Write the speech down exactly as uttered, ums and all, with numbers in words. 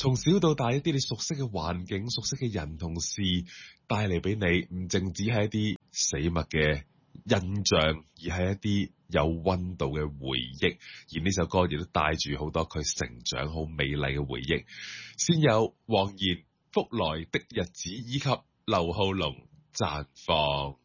從小到大一啲你熟悉嘅環境、熟悉嘅人同事帶嚟俾你，唔淨止係一啲死物嘅印象，而係一啲有溫度嘅回憶。而呢首歌亦都帶住好多佢成長好美麗嘅回憶。先有黃妍《福來的日子》以及劉浩龍《綻放》。